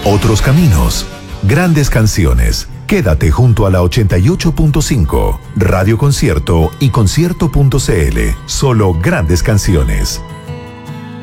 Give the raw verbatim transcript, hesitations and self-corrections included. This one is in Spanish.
otros caminos, grandes canciones. Quédate junto a la ochenta y ocho punto cinco, Radio Concierto y concierto punto c l. Solo grandes canciones.